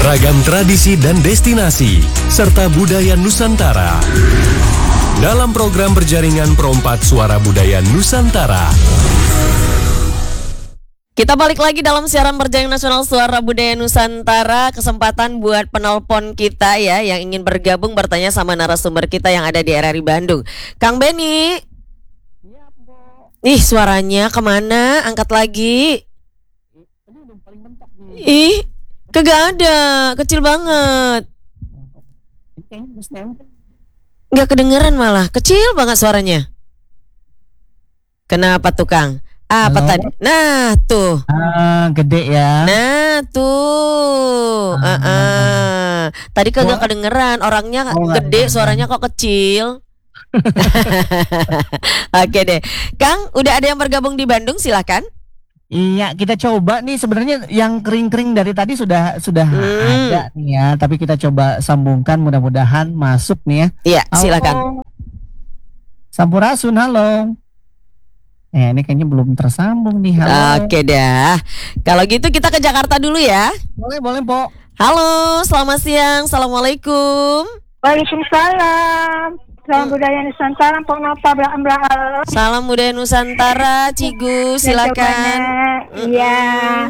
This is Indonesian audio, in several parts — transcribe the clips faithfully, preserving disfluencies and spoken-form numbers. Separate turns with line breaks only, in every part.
Ragam tradisi dan destinasi, serta budaya Nusantara. Dalam program berjaringan Perompak Suara Budaya Nusantara.
Kita balik lagi dalam siaran berjaringan nasional Suara Budaya Nusantara. Kesempatan buat penelpon kita ya yang ingin bergabung bertanya sama narasumber kita yang ada di R R I Bandung. Kang Benny.
Iya, Bu.
Ih, suaranya kemana? Angkat lagi.
Ini udah paling mentok nih.
Ih, kagak ada, kecil banget.
Kayaknya harus nempel.
Nggak kedengeran malah, kecil banget suaranya. Kenapa tuh Kang? Apa
Halo?
tadi? Nah tuh.
Ah, gede ya.
Nah tuh.
Ah.
Ah, ah. Tadi kagak
Oh.
kedengeran. Orangnya
Oh, nggak
gede,
kedengeran.
suaranya kok kecil. Oke deh. Kang, udah ada yang bergabung di Bandung, silakan.
Iya, kita coba nih sebenarnya yang kering-kering dari tadi sudah sudah
Hmm.
ada nih ya, tapi kita coba sambungkan mudah-mudahan masuk nih ya.
Iya, silakan.
Halo. Sampurasun, halo. Eh, ini kayaknya belum tersambung nih. Halo.
Oke dah. Kalau gitu kita ke Jakarta dulu ya.
Boleh, boleh, Po.
Halo, selamat siang. Assalamualaikum.
Waalaikumsalam. Salam budaya Nusantara, Pok Nova Mbak.
Salam budaya Nusantara, Cigu, silakan.
Iya.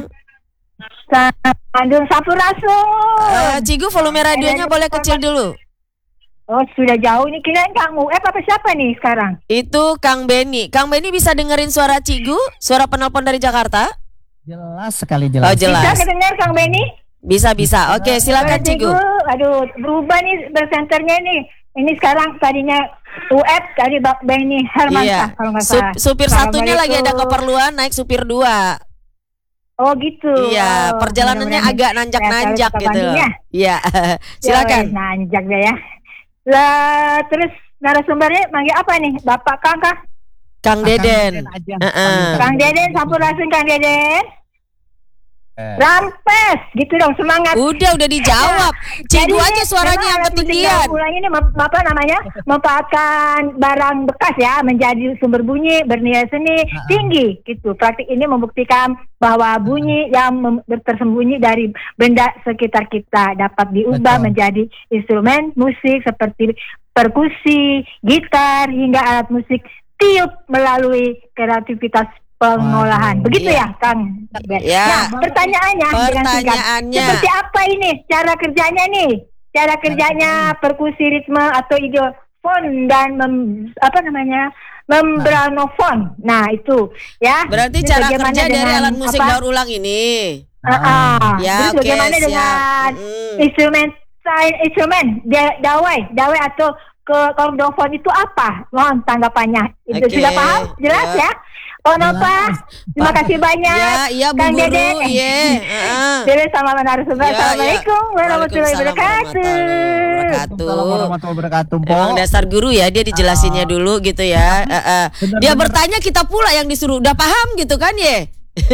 Bandung Sampurasun.
Eh, Cigu, volume radionya boleh kecil dulu.
Oh, sudah jauh nih. Kirain kamu. Eh, apa siapa nih sekarang?
Itu Kang Benny. Kang Benny bisa dengerin suara Cigu, suara penelpon dari Jakarta?
Jelas sekali
Oh,
jelas.
jelas.
Bisa kedengar Kang Benny?
Bisa, bisa. Oke, silakan Cigu.
Aduh, berubah nih bersenternya nih. Ini sekarang tadinya U F, tadi Bak Benny Hermansyah
Iya.
kalau nggak
Sup-
salah.
supir satunya lagi ada
Assalamualaikum.
keperluan naik supir dua.
Oh gitu.
Iya,
Oh,
perjalanannya
mudah-mudahan
agak nanjak-nanjak
sehat-sehat
gitu.
Bandung ya.
Iya,
Ya,
silakan.
wes, nanjak deh ya. Lah, terus narasumbernya manggil apa nih? Bapak Kang kah?
Kang Deden.
aja.
Heeh.
Kang Deden, sampurasun Kang Deden.
Eh.
Rampes, gitu dong, semangat.
Udah, udah dijawab. Cigu aja suaranya yang ketinggian.
Ulang ini mem- apa namanya? Memanfaatkan barang bekas ya menjadi sumber bunyi bernilai seni tinggi gitu. Praktik ini membuktikan bahwa bunyi yang mem- tersembunyi dari benda sekitar kita dapat diubah
Betul.
menjadi instrumen musik seperti perkusi, gitar hingga alat musik tiup melalui kreativitas pengolahan.
Waduh.
Begitu
Iya.
ya, Kang?
Ya.
Nah, pertanyaannya dengan singkat,
Pertanyaannya.
seperti apa ini cara kerjanya nih? Cara kerjanya perkusi ritme atau idiofon dan mem, apa namanya? membranofon. Nah, itu ya.
Berarti
Ini
cara
bagaimana
kerja dari
dengan
alat musik
apa?
daur ulang ini.
Ah, ah.
Ya,
Terus
oke,
bagaimana
siap.
dengan
Mm.
instrumen instrumen da- dawai, dawai atau ke kordofon itu apa? Mohon tanggapannya. Itu
Oke,
sudah paham? Jelas
ya.
ya? Oh, Nova, terima kasih banyak.
Ya, iya Bu
Kang
Guru.
Deden.
Iya, heeh.
Jadi sama narasumber.
Ya,
Assalamualaikum
ya.
warahmatullahi
Waalaikumsalam
wabarakatuh.
warahmatullahi
Assalamualaikum
wabarakatuh.
warahmatullahi wabarakatuh, Po.
Emang dasar guru ya, dia dijelasinnya dulu gitu ya. Eh, eh.
Bener,
Dia
bener.
bertanya, kita pula yang disuruh. Udah paham gitu kan ya?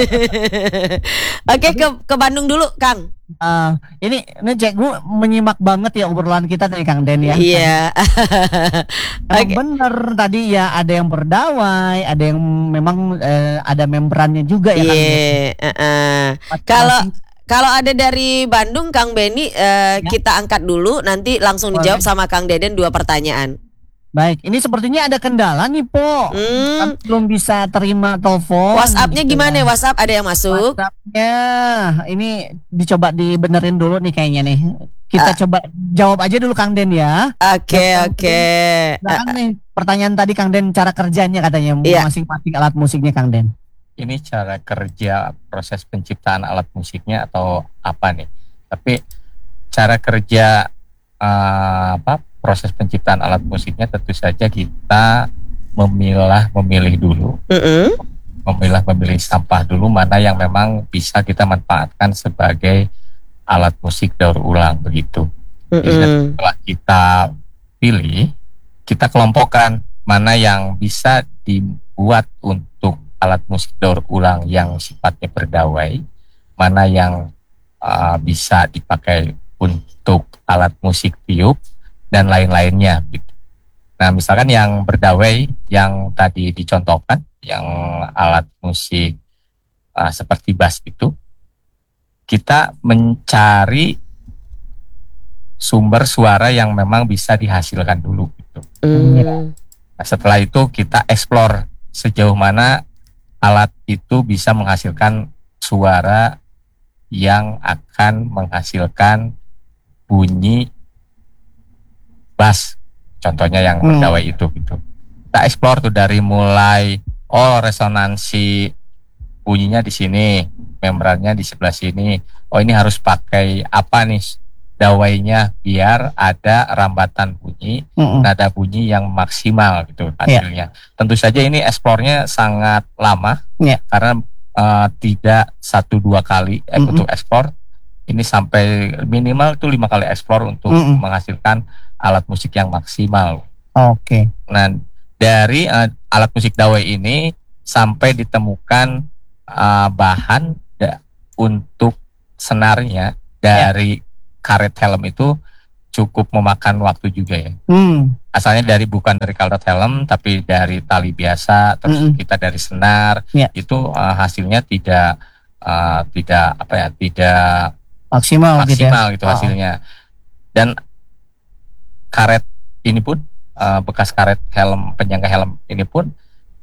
Oke, ke ke Bandung dulu Kang.
Ah, ini ini Cek, gue menyimak banget ya obrolan kita dari Kang Den ya.
Iya.
Emang
Oke.
bener tadi ya, ada yang berdawai, ada yang memang eh, ada membrannya juga ya Kang Den.
Iya. eh, eh.
Masing-masing.
Kalau kalau ada dari Bandung Kang Benny, eh,
Ya.
kita angkat dulu, nanti langsung
Boleh.
dijawab sama Kang Deden dua pertanyaan.
Baik, ini sepertinya ada kendala nih, Po.
Hmm.
Kan belum bisa terima telepon.
WhatsApp-nya
gitu
gimana?
ya.
WhatsApp ada yang masuk?
WhatsApp-nya ini dicoba dibenerin dulu nih kayaknya nih. Kita
Ah.
coba jawab aja dulu Kang Den ya.
Oke,
Yang
oke.
Sekarang nih pertanyaan tadi Kang Den, cara kerjanya katanya
Iya.
masing-masing alat musiknya Kang Den.
Ini cara kerja proses penciptaan alat musiknya atau apa nih? Tapi cara kerja eh, apa proses penciptaan alat musiknya tentu saja kita memilah memilih dulu,
Mm-mm.
memilah memilih sampah dulu mana yang memang bisa kita manfaatkan sebagai alat musik daur ulang begitu. Jadi
Mm-mm.
setelah kita pilih, kita kelompokkan mana yang bisa dibuat untuk alat musik daur ulang yang sifatnya berdawai, mana yang uh, bisa dipakai untuk alat musik tiup dan lain-lainnya gitu. Nah, misalkan yang berdawai yang tadi dicontohkan, yang alat musik uh, seperti bass itu, kita mencari sumber suara yang memang bisa dihasilkan dulu gitu.
Hmm.
Nah, setelah itu kita explore sejauh mana alat itu bisa menghasilkan suara yang akan menghasilkan bunyi bass, contohnya yang
Hmm.
berdawai itu gitu. Kita explore tuh dari mulai oh resonansi bunyinya di sini, membrannya di sebelah sini. Oh ini harus pakai apa nih dawainya biar ada rambatan bunyi,
Mm-mm.
nada bunyi yang maksimal gitu hasilnya. Tentu saja ini explore-nya sangat lama
Iya.
karena uh, tidak satu dua kali eh,
Mm-mm.
untuk explore. Ini sampai minimal tuh lima kali explore untuk
Mm-mm.
menghasilkan alat musik yang maksimal.
Oke.
Nah, dari uh, alat musik dawai ini sampai ditemukan uh, bahan da- untuk senarnya dari karet helm itu cukup memakan waktu juga ya.
Hmm.
Asalnya dari bukan dari karet helm tapi dari tali biasa, terus
Mm-mm.
kita dari senar,
Ya.
itu uh, hasilnya tidak uh, tidak apa ya, tidak
Maksimal, gitu ya.
maksimal gitu
Oh.
hasilnya. Dan karet ini pun uh, bekas karet helm penyangga helm ini pun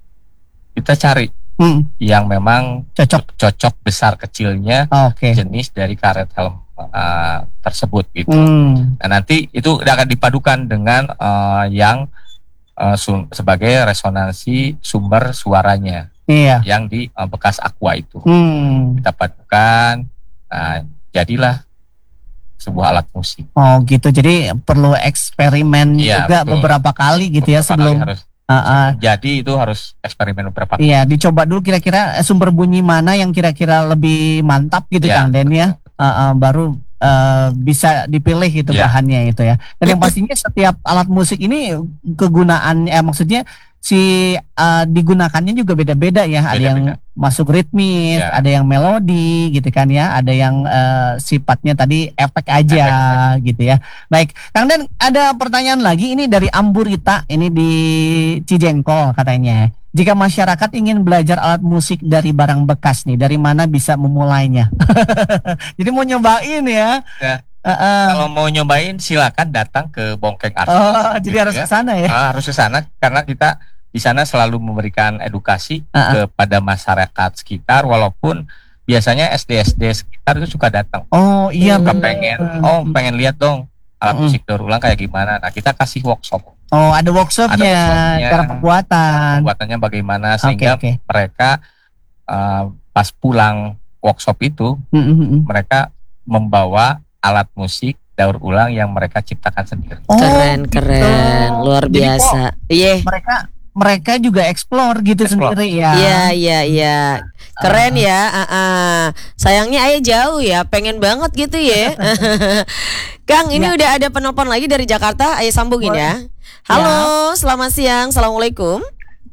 kita cari
Hmm.
yang memang
Cocok.
cocok besar kecilnya
Oke.
jenis dari karet helm uh, tersebut gitu.
Hmm.
Nah, nanti itu akan dipadukan dengan uh, yang uh, sum- sebagai resonansi sumber suaranya
Iya.
yang di uh, bekas aqua itu.
Hmm.
Kita padukan, nah, jadilah sebuah alat musik.
Oh gitu. Jadi perlu eksperimen
Iya,
juga
betul.
beberapa kali gitu ya
Beberapa
sebelum.
kali harus
Ah, ah.
jadi itu harus eksperimen beberapa kali.
Iya, dicoba dulu kira-kira eh, sumber bunyi mana yang kira-kira lebih mantap gitu
Iya,
Kang Den ya. Ah, ah, baru eh, bisa dipilih gitu
Iya.
bahannya itu ya. Dan yang pastinya setiap alat musik ini kegunaan eh maksudnya si eh, digunakannya juga beda-beda ya. Ada yang
Beda-beda.
masuk ritmis,
Iya.
ada yang melodi gitu kan ya, ada yang eh, sifatnya tadi efek aja gitu ya. Baik, Kang Den, ada pertanyaan lagi ini dari Amburita, ini di Cijengkol katanya. Jika masyarakat ingin belajar alat musik dari barang bekas nih, dari mana bisa memulainya? Jadi mau nyobain ya.
Ya.
Heeh.
Kalau mau nyobain silakan datang ke Bongkeng Art.
Oh, jadi harus
ya.
ke sana ya.
Ah, harus ke sana karena kita di sana selalu memberikan edukasi
Ah,
kepada masyarakat sekitar, walaupun biasanya S D S D sekitar itu suka datang.
Oh, iya
Hmm.
Suka
bener.
pengen, oh pengen lihat dong alat
Mm-mm.
musik daur ulang kayak gimana. Nah, kita kasih workshop.
Oh, ada workshopnya,
Ada workshopnya.
cara pembuatan.
Pembuatannya bagaimana
Oke,
sehingga
oke.
mereka uh, pas pulang workshop itu
Mm, mm, mm.
mereka membawa alat musik daur ulang yang mereka ciptakan sendiri.
Oh,
Keren,
gitu.
keren, luar
Jadi kok
biasa. Iya,
mereka mereka juga explore gitu
Explore.
sendiri ya.
iya, iya, iya. Keren ya. ah, ah. Sayangnya ayah jauh ya, pengen banget gitu ya. Kang, ini
Ya.
udah ada penelpon lagi dari Jakarta, ayah sambungin ya. Halo, selamat siang, assalamualaikum.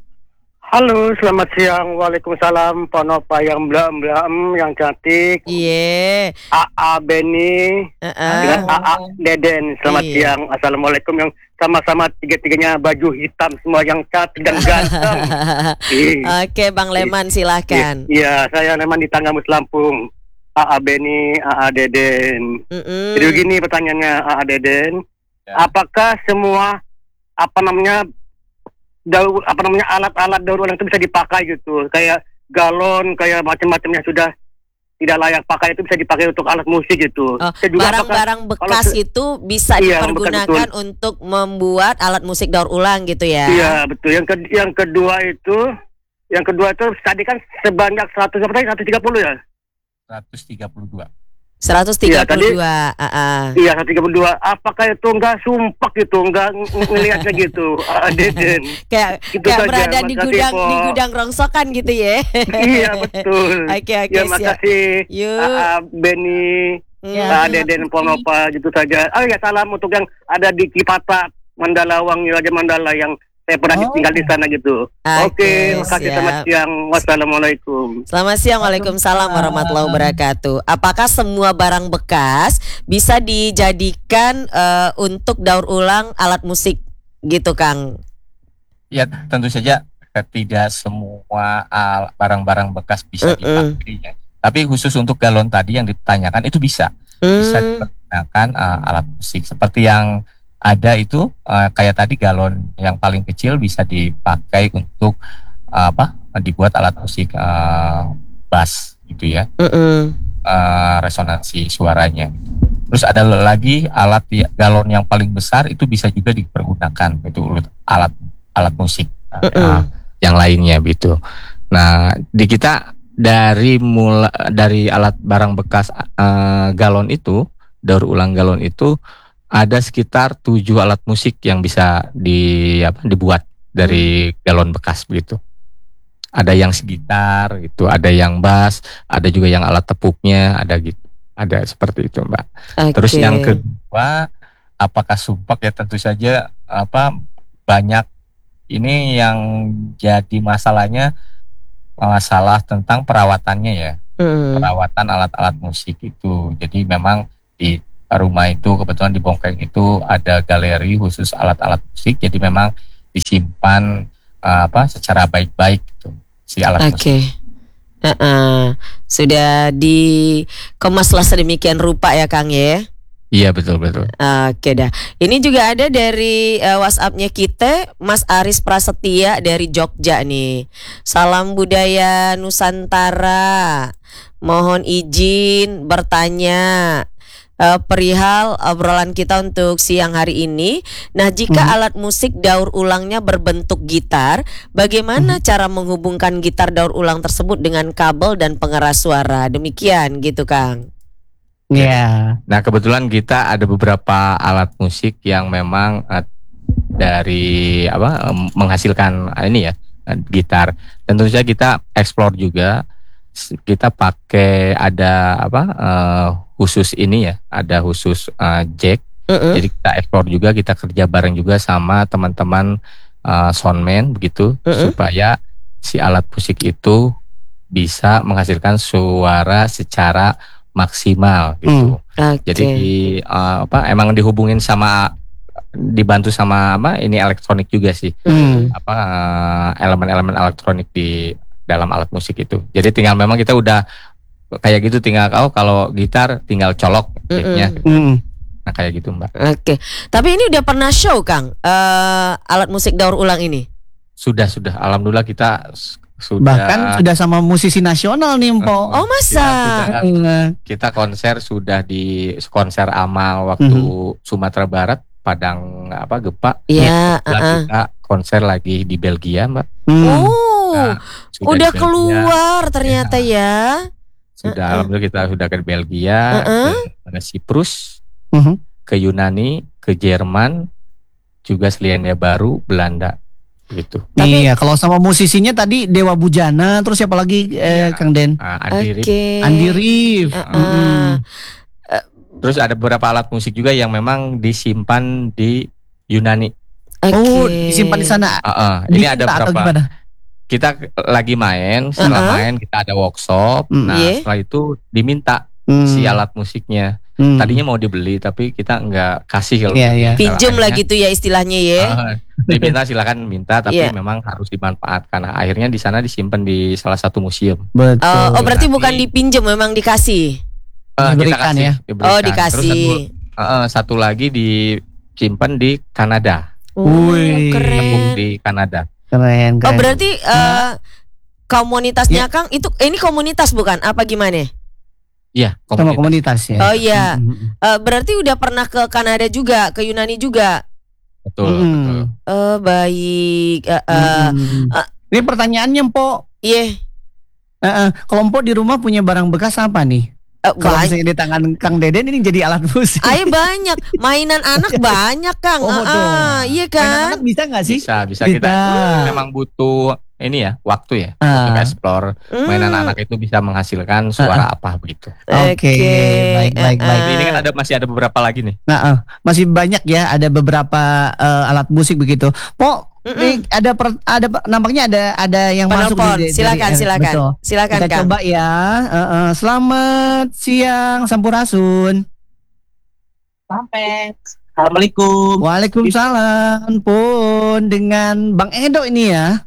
Halo, selamat siang. Waalaikumsalam. Ponopa yang belam-belam, yang cantik.
Iya.
A A Beni
Heeh.
dengan A A Deden. Selamat
Iya.
siang. Assalamualaikum yang sama-sama tiga-tiganya baju hitam semua yang cantik dan ganteng. Ih.
Oke, Bang Leman silahkan.
Iya, saya memang di Tanggamus Lampung. A A Beni, A A Deden.
Mm-mm.
Jadi begini pertanyaannya A A Deden.
Ya.
Apakah semua apa namanya daur apa namanya alat-alat daur ulang itu bisa dipakai gitu, kayak galon, kayak macam-macam yang sudah tidak layak pakai itu bisa dipakai untuk alat musik gitu.
Oh,
Saya juga apakah-
barang-barang bekas
kalau-
itu bisa
Iya,
dipergunakan
betul.
untuk membuat alat musik daur ulang gitu ya.
Iya betul. Yang ke- yang kedua itu, yang kedua itu tadi kan sebanyak seratus apa tadi seratus tiga puluh ya?
seratus tiga puluh dua.
seratus tiga puluh dua. ah, ah.
Iya seratus tiga puluh dua. Apakah itu enggak sumpah gitu, enggak ng- ngelihatnya gitu? Ah, Deden.
Kayak
Gitu
kayak
saja.
berada di
Makasih,
gudang
Po.
di gudang rongsokan gitu ya.
Iya betul.
Oke, oke,
Ya
siap.
makasih.
Yuk.
Ah, Beni.
Hmm.
Pak Deden Ponopa gitu saja. Oh ya salam untuk yang ada di Cipata, Mandalawang, Raja Mandala yang saya pernah
Oh.
tinggal di sana gitu.
Oke,
Oke, makasih
siap.
selamat siang. Wassalamualaikum.
Selamat siang, waalaikumsalam warahmatullahi wabarakatuh. Apakah semua barang bekas bisa dijadikan eh, untuk daur ulang alat musik gitu, Kang?
Ya tentu saja tidak semua al- barang-barang bekas bisa
Mm-mm.
dipakai ya. Tapi khusus untuk galon tadi yang ditanyakan itu bisa. Bisa
Hmm,
menggunakan uh, alat musik seperti yang ada itu, uh, kayak tadi galon yang paling kecil bisa dipakai untuk uh, apa dibuat alat musik uh, bass gitu ya,
Mm-mm.
uh, resonansi suaranya. Terus ada lagi alat ya, galon yang paling besar itu bisa juga dipergunakan itu alat alat musik uh, uh, yang lainnya gitu. Nah di kita dari mula dari alat barang bekas uh, galon itu, daur ulang galon itu ada sekitar tujuh alat musik yang bisa di apa dibuat dari galon bekas begitu. Ada yang segitar gitu, ada yang bass, ada juga yang alat tepuknya, ada gitu. Ada seperti itu, Mbak.
Oke.
Terus yang kedua, apakah sumpah ya, tentu saja apa banyak ini yang jadi masalahnya, masalah tentang perawatannya ya.
Mm.
Perawatan alat-alat musik itu. Jadi memang di rumah itu kebetulan di Bongkeng itu ada galeri khusus alat-alat musik, jadi memang disimpan uh, apa secara baik-baik gitu si alat
Oke.
musik.
Uh-uh. Sudah dikemaslah sedemikian rupa ya Kang ya.
Iya betul betul.
Oke dah. Ini juga ada dari uh, WhatsApp-nya kita, Mas Aris Prasetya dari Jogja nih. Salam budaya Nusantara. Mohon izin bertanya uh, perihal obrolan kita untuk siang hari ini. Nah, jika
Hmm.
alat musik daur ulangnya berbentuk gitar, bagaimana cara menghubungkan gitar daur ulang tersebut dengan kabel dan pengeras suara? Demikian gitu, Kang.
Iya.
Nah kebetulan kita ada beberapa alat musik yang memang uh, dari apa um, menghasilkan uh, ini ya uh, gitar. Tentu saja kita explore juga. S- Kita pakai ada apa uh, khusus ini ya, ada khusus uh, jack.
Mm-mm.
Jadi kita explore juga, kita kerja bareng juga sama teman-teman uh, soundman begitu,
Mm-mm.
supaya si alat musik itu bisa menghasilkan suara secara maksimal gitu.
Oke.
Jadi di, uh, apa emang dihubungin sama, dibantu sama apa ini elektronik juga sih,
Hmm.
apa uh, elemen-elemen elektronik di dalam alat musik itu. Jadi tinggal memang kita udah kayak gitu, tinggal oh kalau gitar tinggal colok jacknya.
Hmm.
Nah kayak gitu Mbak.
Oke. Tapi ini udah pernah show, Kang? Eh, alat musik daur ulang ini?
Sudah sudah alhamdulillah kita s- sudah
Bahkan sudah sama musisi nasional nih, Mpo.
Oh, masa?
Kita, sudah,
Eh,
kita konser sudah di konser amal waktu Sumatera Barat, Padang apa Gepa.
Iya,
Kebetulan
uh-uh.
kita konser lagi di Belgia Mbak.
hmm.
Oh,
Nah, sudah
udah
di Belgia.
keluar ternyata ya.
Sudah
Uh-uh.
alhamdulillah kita sudah ke Belgia,
Uh-uh.
ke Siprus,
Mhm.
ke Yunani, ke Jerman, juga Selandia Baru, Belanda gitu.
Tapi-
Iya, kalau sama musisinya tadi Dewa Bujana, terus siapa lagi eh,
Iya.
Kang Den?
Nah, Andi Rif.
Oke.
Andi Rif.
Uh-uh.
Mm.
Terus ada beberapa alat musik juga yang memang disimpan di Yunani.
Oke.
Oh, disimpan di sana.
Uh-uh. Ini
Diminta
ada
atau
berapa?
gimana?
Kita lagi main, setelah
Uh-uh.
main kita ada workshop.
Mm.
Nah
Iya.
setelah itu diminta
Hmm.
si alat musiknya.
Hmm.
Tadinya mau dibeli tapi kita nggak kasih kalau
Iya, iya.
Pinjem lah
akhirnya,
gitu ya istilahnya ya.
ah, diminta silakan minta tapi
Iya.
memang harus dimanfaatkan. Nah, akhirnya di sana disimpan di salah satu museum.
Betul.
Oh, oh, berarti
Tapi-
bukan dipinjem, memang dikasih.
Eh,
Diberikan ya?
diberikan.
Oh,
Terus
dikasih.
satu, eh, satu lagi disimpan di Kanada,
Oh,
Wih.
keren.
di Kanada.
Keren, keren.
Oh, berarti eh, komunitasnya Kang itu eh, ini komunitas bukan? Apa gimana?
Iya,
sama
komunitas.
komunitas ya.
Oh iya.
Hmm, hmm,
Eh, berarti udah pernah ke Kanada juga, ke Yunani juga.
Betul,
hmm.
betul.
Oh, baik. Eh, eh,
Hmm.
eh.
Ini pertanyaannya, Mpo.
Iya.
Eh, eh, kalau Mpo di rumah punya barang bekas apa nih?
Eh,
Kalau
banyak.
misalnya di tangan Kang Deden ini jadi alat musik.
Ayo banyak, mainan anak banyak Kang.
Oh,
Ah,
dong.
ah, iya kan?
Anak-anak bisa nggak sih?
Bisa, bisa
Bisa.
kita memang butuh ini ya, waktu ya
Ah.
untuk explore. Mainan
Hmm,
anak itu bisa menghasilkan suara apa begitu.
Oke, baik, baik,
eh,
baik.
Ini kan
eh.
ada masih ada beberapa lagi nih.
Nah, eh, masih banyak ya, ada beberapa eh, alat musik begitu. Po,
Mm-mm.
nih ada per- ada nampaknya ada ada yang masuk
Penelpon,
nih dari-
silakan,
dari- eh,
silakan,
betul.
silakan
Kita
Kang.
coba ya. Eh, eh, selamat siang Sampurasun.
Sampai. Assalamualaikum.
Waalaikumsalam pun dengan Bang Edo ini ya.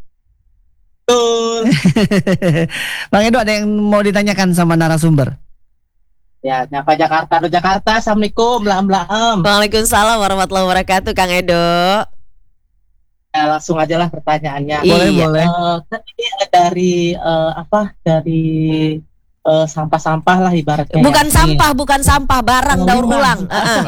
Betul.
Bang Edo ada yang mau ditanyakan sama narasumber?
Ya, nyapa Jakarta, do Jakarta. Assalamualaikum, belam belam.
Waalaikumsalam warahmatullahi wabarakatuh, Kang Edo.
Ya, langsung aja lah pertanyaannya.
Boleh,
Iya.
boleh.
Eh, kan ini dari eh, apa? Dari eh, sampah-sampah lah ibaratnya.
Bukan
ya.
sampah, bukan sampah, barang
Oh,
daur
limbah.
ulang. Heeh.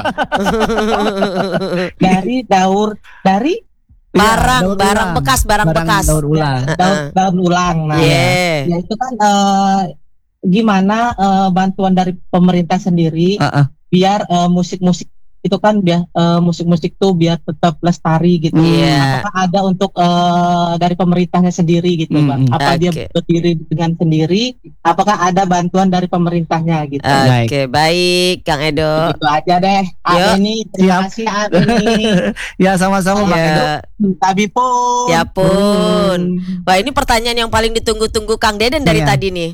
Dari daur, dari
Barang,
daur
barang
ulang.
bekas, barang,
Barang
bekas.
daur ulang.
daur, daur ulang. Nah,
Yeah.
ya itu kan eh, gimana eh, bantuan dari pemerintah sendiri
Heeh.
biar eh, musik-musik itu kan biar eh, musik-musik tuh biar tetap lestari gitu.
Iya.
Apakah ada untuk eh, dari pemerintahnya sendiri gitu,
Hmm,
Bang?
hmm.
Apa dia
Oke.
berdiri dengan sendiri? Apakah ada bantuan dari pemerintahnya gitu?
Baik.
Oke, baik, Kang Edo.
Itu aja deh.
Yuk.
Ada nih, terima kasih ada nih.
Ya sama-sama Bang Edo.
Ya,
Tapi pun.
ya pun. Wah, ini pertanyaan yang paling ditunggu-tunggu Kang Deden dari
Iya.
tadi nih.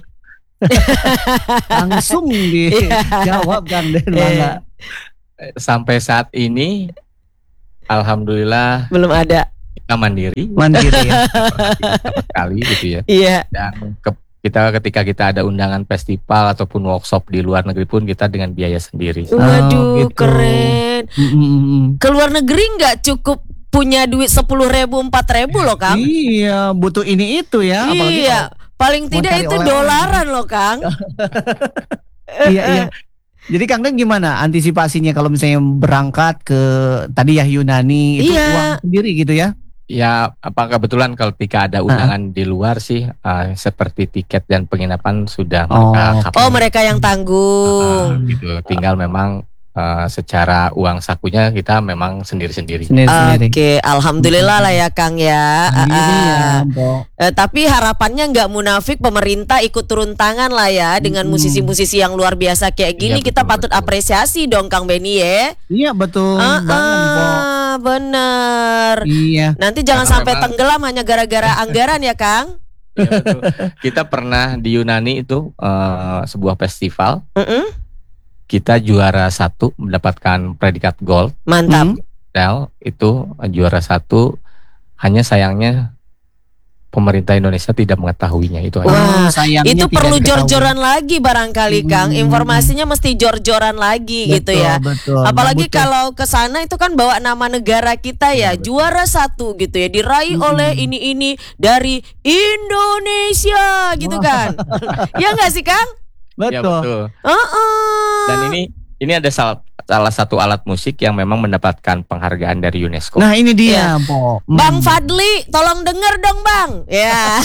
Langsung dijawab Kang Den. Bangga.
Sampai saat ini alhamdulillah
Belum ada.
kita mandiri
Mandiri ya.
sama sekali gitu ya.
Iya.
Dan ke- kita ketika kita ada undangan festival ataupun workshop di luar negeri pun kita dengan biaya sendiri.
Waduh,
gitu.
keren.
Mm, mm, mm.
Ke luar negeri nggak cukup punya duit sepuluh ribu, empat ribu loh, Kang.
Iya, butuh ini itu ya. Apalagi
Iya, paling
mau
tidak
cari
itu
oleh-oleh.
dolaran loh, Kang.
kalau- iya, iya. Jadi Kang Den gimana antisipasinya kalau misalnya berangkat ke tadi ya Yunani itu
Iya.
uang sendiri gitu ya?
Ya, apa kebetulan kalau ketika ada undangan di luar sih eh, seperti tiket dan penginapan sudah
Oh.
mereka cover.
Oh, mereka yang
Ah,
tanggung.
gitu. Tinggal memang eh, secara uang sakunya kita memang sendiri-sendiri.
Sendiri-sendiri.
Oke, alhamdulillah lah ya, Kang ya.
Sendiri
Ah,
ya,
ah.
Mbok.
Eh, tapi harapannya nggak munafik, pemerintah ikut turun tangan lah ya dengan
Mm-mm.
musisi-musisi yang luar biasa kayak gini.
Iya,
Kita
betul,
patut
betul.
apresiasi dong, Kang Beni ya.
Iya betul
Ah,
banget, Mbok.
ah, bener.
Iya.
Nanti jangan
Karena
sampai
memang-
tenggelam hanya gara-gara anggaran ya, Kang.
Iya, betul. Kita pernah di Yunani itu eh, sebuah festival.
Mm-mm.
Kita juara satu mendapatkan predikat gold.
Mantap.
Hmm.
Del itu eh, juara satu. Hanya sayangnya pemerintah Indonesia tidak mengetahuinya itu aja.
Wah,
Oh, sayangnya
Itu
tidak
perlu
diketahui.
jor-joran lagi barangkali, Kang.
Hmm.
Informasinya mesti jor-joran lagi gitu
Betul,
ya.
Betul.
Apalagi
Nggak butuh-
kalau ke sana itu kan bawa nama negara kita ya,
Iya, betul.
juara satu gitu ya, diraih
Mm-mm.
oleh ini-ini dari Indonesia gitu
Wah.
kan. Ya nggak sih, Kang?
Ya,
betul.
betul.
Heeh.
Dan ini ini ada salah, salah satu alat musik yang memang mendapatkan penghargaan dari UNESCO.
Nah ini
Iya.
dia, Mbok. Hmm.
Bang Fadli, tolong denger dong, Bang. Ya.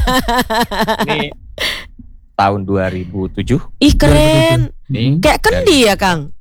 Ini tahun dua ribu tujuh.
Ih, keren.
Nih,
Kayak kendi ya, Kang?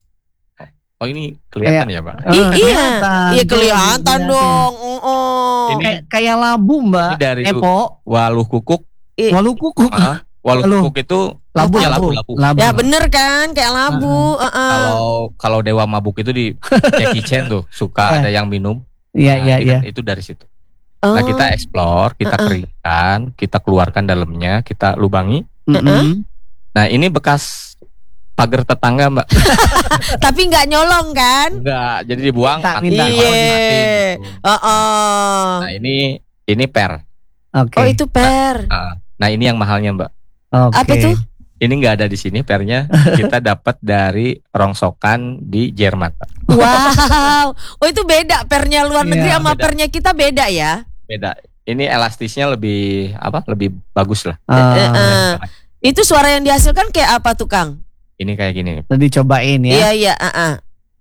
oh ini kelihatan ya, Pak.
Eh,
I- iya,
kelihatan.
iya kelihatan
Kelihatan.
dong. Heeh.
Ini
Kayak kayak labu, Mbak.
Ini dari
Epo,
Waluh Kukuk.
walu kuku.
Ah, Waluh
Waluh.
Kukuk itu
Labu,
ya,
labu.
labu, labu.
Labu.
Ya bener kan, kayak labu. Heeh.
Kalau kalau Dewa Mabuk itu di Jackie Chan tuh suka
Eh.
ada yang minum.
Iya,
Nah,
iya,
itu-
iya.
Itu dari situ.
Oh.
Nah, kita explore, kita
Uh-uh.
keringkan, kita keluarkan dalamnya, kita lubangi.
Mm-mm.
Nah, ini bekas pagar tetangga, Mbak.
Tapi nggak nyolong kan?
Enggak, jadi dibuang.
Minta,
nanti
minta.
orang
Iya.
nikmatin gitu.
Heeh.
Nah, ini ini per.
Oke.
Oh itu per.
Nah, nah, ini yang mahalnya, Mbak.
Oke.
Apa tuh?
Ini nggak ada di sini pernya. Kita dapat dari rongsokan di Jerman, Pak.
Wow. Oh itu beda pernya luar negeri
Iya,
sama
beda.
pernya kita beda ya?
Beda. Ini elastisnya lebih apa? Lebih bagus lah.
Ah,
Eh, eh. Itu suara yang dihasilkan kayak apa tuh, Kang?
Ini kayak gini.
tadi cobain ya.
Iya iya. ah, ah.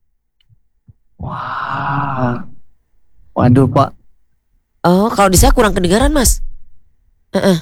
Wah. Waduh, Pak.
Oh kalau di saya kurang kedengaran, Mas. Heeh.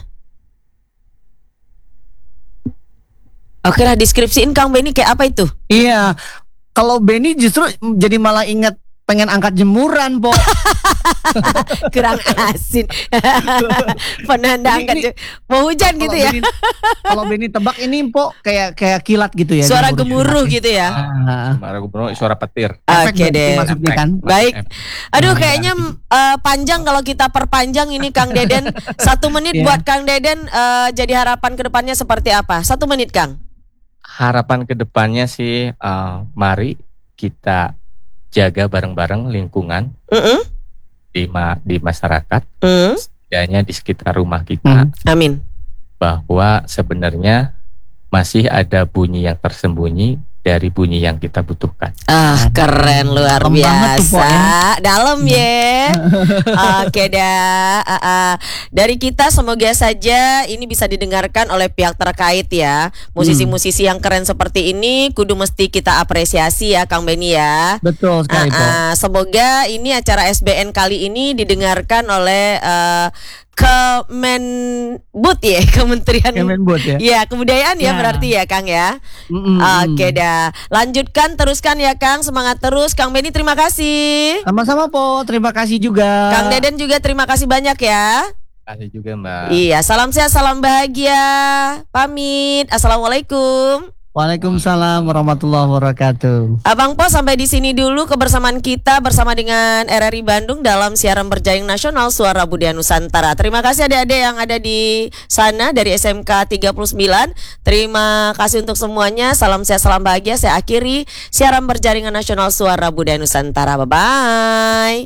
Oke lah, deskripsiin Kang Beni kayak apa itu?
Iya. Kalau Benny justru jadi malah ingat pengen angkat jemuran, Pok.
Kurang asin. Penanda
Ini-
angkat
ini-
je- mau hujan gitu ya?
Benny- Kalau Benny tebak ini, Pok, kayak kayak kilat gitu ya.
Suara gemuruh gitu ya?
Ah.
Suara gubernur, suara petir.
Efek
Oke
berarti
deh.
maksudnya kan.
Baik. Aduh
Nah,
kayaknya eh, panjang kalau kita perpanjang ini Kang Deden. Satu menit
Iya.
buat Kang Deden, eh, jadi harapan kedepannya seperti apa? Satu menit Kang.
Harapan kedepannya sih, eh, mari kita jaga bareng-bareng lingkungan
Mm-mm.
di ma- di masyarakat,
Mm.
setidaknya di sekitar rumah kita,
Hmm.
Amin.
bahwa sebenarnya masih ada bunyi yang tersembunyi dari bunyi yang kita butuhkan.
Ah, keren, luar
Dalam banget tuh, Po,
biasa.
ya.
Dalam ya. Oke dah. Ah, ah. Dari kita semoga saja ini bisa didengarkan oleh pihak terkait ya. Musisi-musisi yang keren seperti ini kudu mesti kita apresiasi ya Kang Beni ya.
Betul sekali, Po.
Ah, ah. Semoga ini acara S B N kali ini didengarkan oleh eh, Kemenbud ya, Kementerian
Kemenbud ya.
Ya, kebudayaan ya,
Ya.
berarti ya Kang ya.
Mm-mm.
Oke dah. Lanjutkan, teruskan ya Kang, semangat terus. Kang Beni terima kasih.
Sama-sama, Po. Terima kasih juga.
Kang Deden juga terima kasih banyak ya.
Terima kasih juga Mbak.
Iya, salam sehat, salam bahagia. Pamit. Assalamualaikum.
Waalaikumsalam warahmatullahi wabarakatuh.
Abang Po, sampai di sini dulu kebersamaan kita bersama dengan R R I Bandung dalam siaran berjaring nasional Suara Budaya Nusantara. Terima kasih adik-adik yang ada di sana dari S M K tiga puluh sembilan. Terima kasih untuk semuanya. Salam sehat, salam bahagia. Saya akhiri siaran berjaringan nasional Suara Budaya Nusantara. Bye-bye.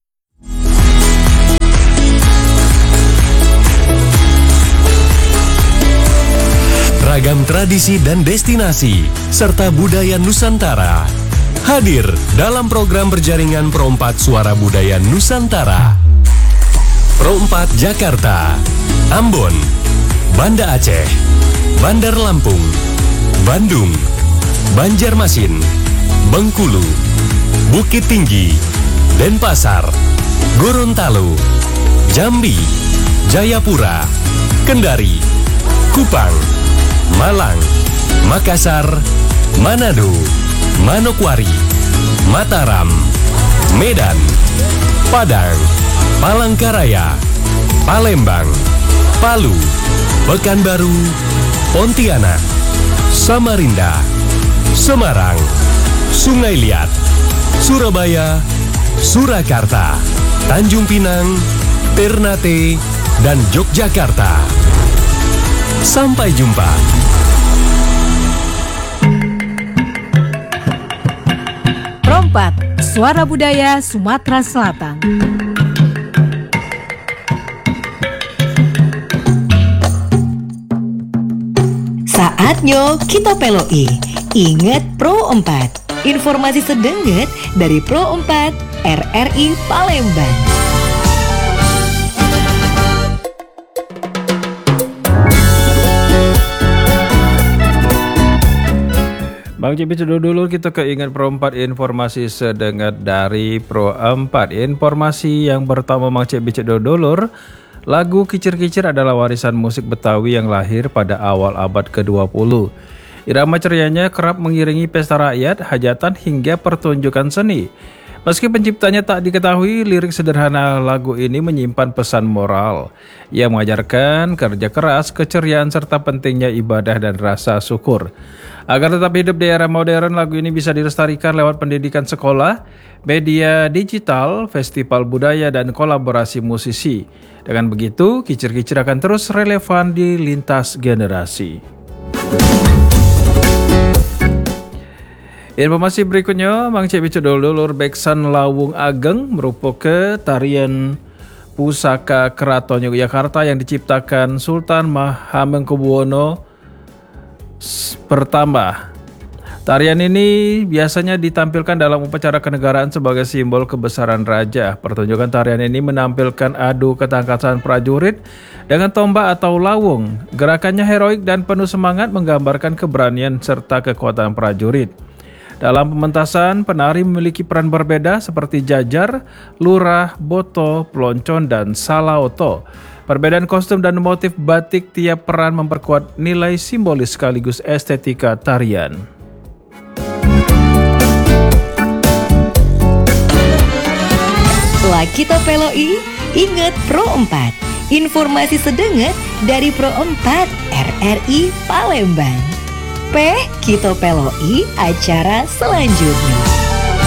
Ragam tradisi dan destinasi, serta budaya Nusantara hadir dalam program berjaringan Pro empat Suara Budaya Nusantara. Pro empat Jakarta, Ambon, Banda Aceh, Bandar Lampung, Bandung, Banjarmasin, Bengkulu, Bukit Tinggi, Denpasar, Gorontalo, Jambi, Jayapura, Kendari, Kupang, Malang, Makassar, Manado, Manokwari, Mataram, Medan, Padang, Palangkaraya, Palembang, Palu, Pekanbaru, Pontianak, Samarinda, Semarang, Sungai Liat, Surabaya, Surakarta, Tanjung Pinang, Ternate, dan Yogyakarta. Sampai jumpa.
Pro empat Suara Budaya Sumatera Selatan.
Saatnya kita peloi. Ingat Pro empat. Informasi sedenget dari Pro empat R R I Palembang.
Bang Cipi sudah dulu kita keingat Pro empat informasi sedengat dari Pro empat. Informasi yang pertama Bang Cipi dulur, lagu Kicir-Kicir adalah warisan musik Betawi yang lahir pada awal abad ke dua puluh. Irama cerianya kerap mengiringi pesta rakyat, hajatan hingga pertunjukan seni. Meski penciptanya tak diketahui, lirik sederhana lagu ini menyimpan pesan moral yang mengajarkan kerja keras, keceriaan, serta pentingnya ibadah dan rasa syukur. Agar tetap hidup di era modern, lagu ini bisa dilestarikan lewat pendidikan sekolah, media digital, festival budaya, dan kolaborasi musisi. Dengan begitu, Kicir-Kicir akan terus relevan di lintas generasi. Informasi berikutnya, Mang Cek Bicudul dulur Beksan Lawung Ageng merupakan tarian pusaka Keraton Yogyakarta yang diciptakan Sultan Hamengkubuwono pertama. Tarian ini biasanya ditampilkan dalam upacara kenegaraan sebagai simbol kebesaran raja. Pertunjukan tarian ini menampilkan adu ketangkasan prajurit dengan tombak atau lawung. Gerakannya heroik dan penuh semangat, menggambarkan keberanian serta kekuatan prajurit. Dalam pementasan, penari memiliki peran berbeda seperti jajar, lurah, boto, peloncon, dan salaoto. Perbedaan kostum dan motif batik tiap peran memperkuat nilai simbolis sekaligus estetika tarian.
Lah kita peloi, ingat Pro empat. Informasi sedenget dari Pro empat R R I Palembang. P kita peloi acara selanjutnya.